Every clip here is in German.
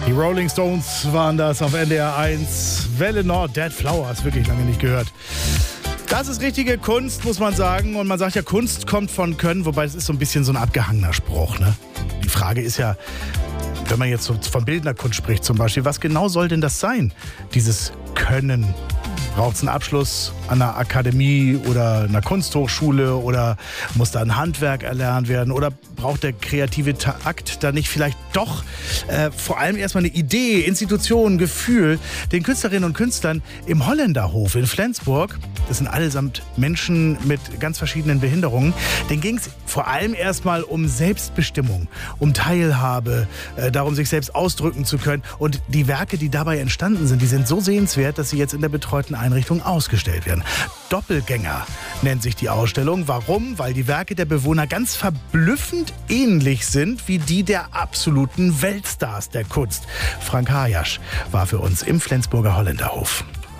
Die Rolling Stones waren das auf NDR 1. Welle Nord, Dead Flowers, wirklich lange nicht gehört. Das ist richtige Kunst, muss man sagen. Und man sagt ja, Kunst kommt von Können, wobei es ist so ein bisschen so ein abgehangener Spruch, ne? Die Frage ist ja, wenn man jetzt so von bildender Kunst spricht zum Beispiel, was genau soll denn das sein, dieses Können? Braucht es einen Abschluss an einer Akademie oder einer Kunsthochschule oder muss da ein Handwerk erlernt werden oder braucht der kreative Akt da nicht vielleicht doch vor allem erstmal eine Idee, Institution, Gefühl? Den Künstlerinnen und Künstlern im Holländerhof in Flensburg, das sind allesamt Menschen mit ganz verschiedenen Behinderungen, denen ging es vor allem erstmal um Selbstbestimmung, um Teilhabe, darum sich selbst ausdrücken zu können. Und die Werke, die dabei entstanden sind, die sind so sehenswert, dass sie jetzt in der betreuten Einrichtung ausgestellt werden. Doppelgänger nennt sich die Ausstellung. Warum? Weil die Werke der Bewohner ganz verblüffend ähnlich sind wie die der absoluten Weltstars der Kunst. Frank Hajasch war für uns im Flensburger Holländerhof.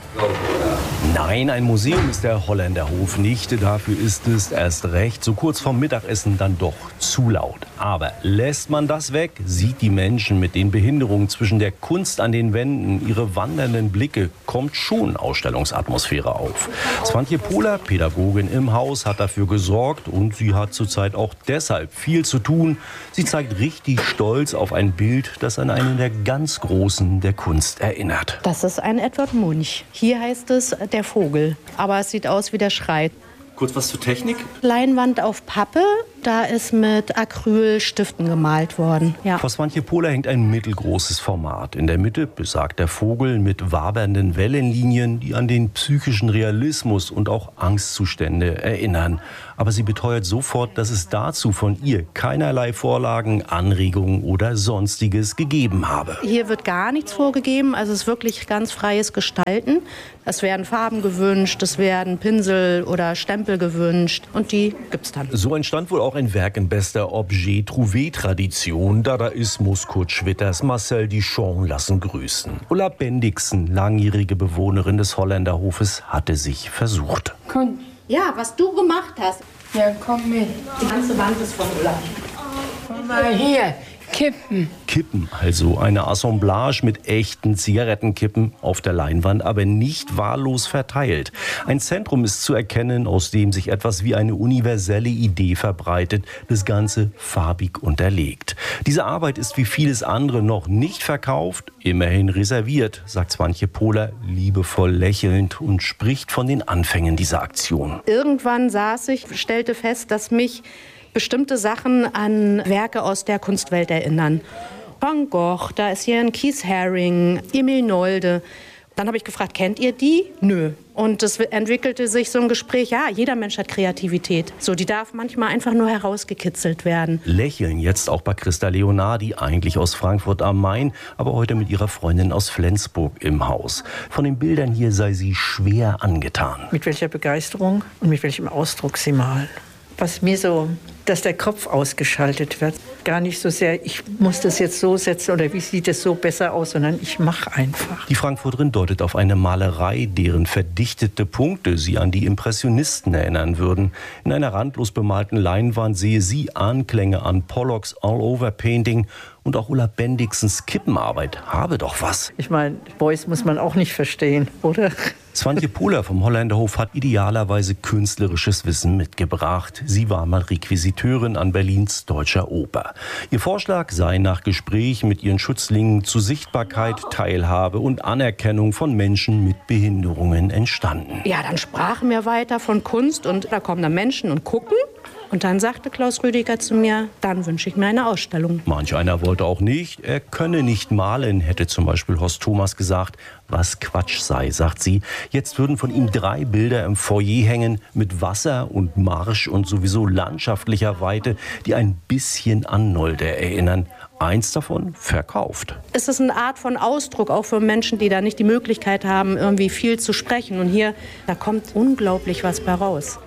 Nein, ein Museum ist der Holländerhof nicht. Dafür ist es erst recht so kurz vorm Mittagessen dann doch zu laut. Aber lässt man das weg, sieht die Menschen mit den Behinderungen zwischen der Kunst an den Wänden, ihre wandernden Blicke, kommt schon Ausstellungsatmosphäre auf. Swantje Pohler, Pädagogin im Haus, hat dafür gesorgt und sie hat zurzeit auch deshalb viel zu tun. Sie zeigt richtig stolz auf ein Bild, das an einen der ganz Großen der Kunst erinnert. Das ist ein Edward Munch. Hier heißt es der Vogel, aber es sieht aus wie der Schrei. Kurz was zur Technik. Leinwand auf Pappe, da ist mit Acrylstiften gemalt worden. Ja. Vor Swantje Pohler hängt ein mittelgroßes Format. In der Mitte besagt der Vogel mit wabernden Wellenlinien, die an den psychischen Realismus und auch Angstzustände erinnern. Aber sie beteuert sofort, dass es dazu von ihr keinerlei Vorlagen, Anregungen oder Sonstiges gegeben habe. Hier wird gar nichts vorgegeben, also es ist wirklich ganz freies Gestalten. Es werden Farben gewünscht, es werden Pinsel oder Stempel gewünscht und die gibt's dann. So entstand wohl auch ein Werk in bester Objet-Trouvé-Tradition. Dadaismus, Kurt Schwitters, Marcel Duchamp lassen grüßen. Ulla Bendixen, langjährige Bewohnerin des Holländerhofes, hatte sich versucht. Komm. Ja, was du gemacht hast. Ja, komm mit. Die ganze Wand ist von Ulla. Komm mal hier. Kippen. Kippen, also eine Assemblage mit echten Zigarettenkippen auf der Leinwand, aber nicht wahllos verteilt. Ein Zentrum ist zu erkennen, aus dem sich etwas wie eine universelle Idee verbreitet, das Ganze farbig unterlegt. Diese Arbeit ist wie vieles andere noch nicht verkauft, immerhin reserviert, sagt Swantje Pohler liebevoll lächelnd und spricht von den Anfängen dieser Aktion. Irgendwann saß ich, stellte fest, dass mich bestimmte Sachen an Werke aus der Kunstwelt erinnern. Van Gogh, da ist hier ein Keith Haring, Emil Nolde. Dann habe ich gefragt, kennt ihr die? Nö. Und es entwickelte sich so ein Gespräch, ja, jeder Mensch hat Kreativität. So, die darf manchmal einfach nur herausgekitzelt werden. Lächeln jetzt auch bei Christa Leonardi, eigentlich aus Frankfurt am Main, aber heute mit ihrer Freundin aus Flensburg im Haus. Von den Bildern hier sei sie schwer angetan. Mit welcher Begeisterung und mit welchem Ausdruck sie malen. Was mir so, dass der Kopf ausgeschaltet wird. Gar nicht so sehr, ich muss das jetzt so setzen oder wie sieht es so besser aus, sondern ich mache einfach. Die Frankfurterin deutet auf eine Malerei, deren verdichtete Punkte sie an die Impressionisten erinnern würden. In einer randlos bemalten Leinwand sehe sie Anklänge an Pollocks All-Over-Painting und auch Ulla Bendixens Kippenarbeit habe doch was. Ich meine, Beuys muss man auch nicht verstehen, oder? Swantje Pohler vom Holländerhof hat idealerweise künstlerisches Wissen mitgebracht. Sie war mal Requisiteurin an Berlins Deutscher Oper. Ihr Vorschlag sei nach Gespräch mit ihren Schützlingen zu Sichtbarkeit, Teilhabe und Anerkennung von Menschen mit Behinderungen entstanden. Ja, dann sprachen wir weiter von Kunst und da kommen dann Menschen und gucken. Und dann sagte Klaus Rüdiger zu mir, dann wünsche ich mir eine Ausstellung. Manch einer wollte auch nicht, er könne nicht malen, hätte zum Beispiel Horst Thomas gesagt. Was Quatsch sei, sagt sie. Jetzt würden von ihm 3 Bilder im Foyer hängen mit Wasser und Marsch und sowieso landschaftlicher Weite, die ein bisschen an Nolde erinnern. Eins davon verkauft. Es ist eine Art von Ausdruck, auch für Menschen, die da nicht die Möglichkeit haben, irgendwie viel zu sprechen. Und hier, da kommt unglaublich was bei raus.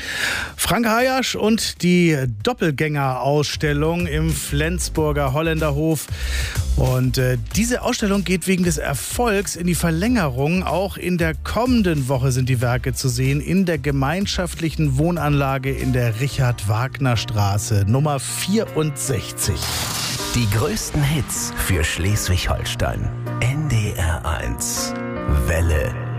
Frank Hajasch und die Doppelgänger-Ausstellung im Flensburger Holländerhof. Und diese Ausstellung geht wegen des Erfolgs in die Verlängerung. Auch in der kommenden Woche sind die Werke zu sehen in der gemeinschaftlichen Wohnanlage in der Richard-Wagner-Straße, Nummer 64. Die größten Hits für Schleswig-Holstein. NDR 1 Welle.